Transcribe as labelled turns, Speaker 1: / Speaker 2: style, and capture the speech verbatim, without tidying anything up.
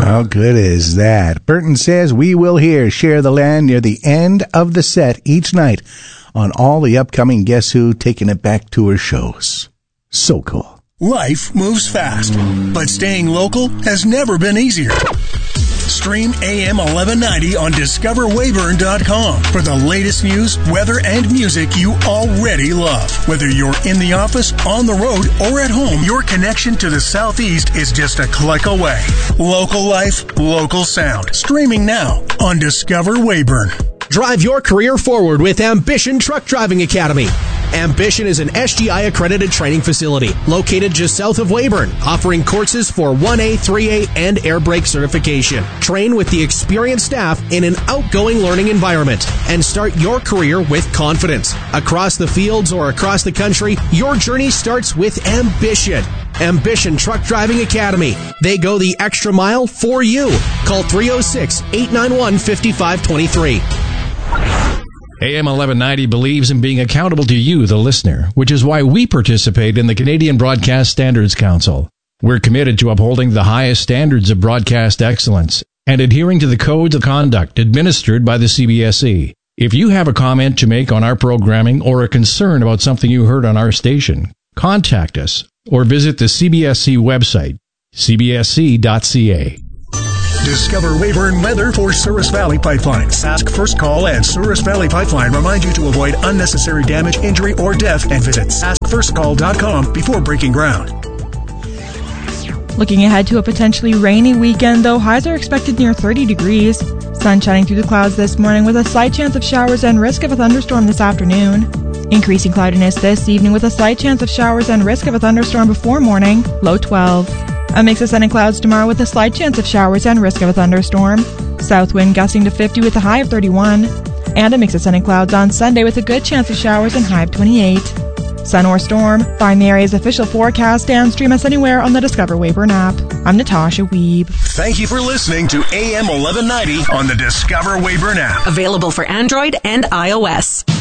Speaker 1: How good is that? Burton says we will hear Share the Land near the end of the set each night on all the upcoming Guess Who Taking It Back tour shows. So cool.
Speaker 2: Life moves fast, but staying local has never been easier. Stream A M eleven ninety on discover weyburn dot com for the latest news, weather, and music you already love. Whether you're in the office, on the road, or at home, your connection to the Southeast is just a click away. Local life, local sound. Streaming now on Discover Weyburn.
Speaker 3: Drive your career forward with Ambition Truck Driving Academy. Ambition is an S G I-accredited training facility located just south of Weyburn, offering courses for one A, three A, and air brake certification. Train with the experienced staff in an outgoing learning environment and start your career with confidence. Across the fields or across the country, your journey starts with Ambition. Ambition Truck Driving Academy. They go the extra mile for you. Call three oh six, eight nine one, five five two three.
Speaker 4: A M eleven ninety believes in being accountable to you, the listener, which is why we participate in the Canadian Broadcast Standards Council. We're committed to upholding the highest standards of broadcast excellence and adhering to the codes of conduct administered by the C B S E. If you have a comment to make on our programming or a concern about something you heard on our station, contact us or visit the C B S E website, c b s c dot c a.
Speaker 2: Discover Weyburn weather for Souris Valley Pipeline. Sask First Call and Souris Valley Pipeline remind you to avoid unnecessary damage, injury, or death and visit sask first call dot com before breaking ground.
Speaker 5: Looking ahead to a potentially rainy weekend, though, highs are expected near thirty degrees. Sun shining through the clouds this morning with a slight chance of showers and risk of a thunderstorm this afternoon. Increasing cloudiness this evening with a slight chance of showers and risk of a thunderstorm before morning, low twelve. A mix of sun and clouds tomorrow with a slight chance of showers and risk of a thunderstorm. South wind gusting to fifty with a high of thirty-one. And a mix of sun and clouds on Sunday with a good chance of showers and high of twenty-eight. Sun or storm, find the area's official forecast and stream us anywhere on the Discover Weyburn app. I'm Natasha Wiebe.
Speaker 2: Thank you for listening to A M eleven ninety on the Discover Weyburn app.
Speaker 6: Available for Android and iOS.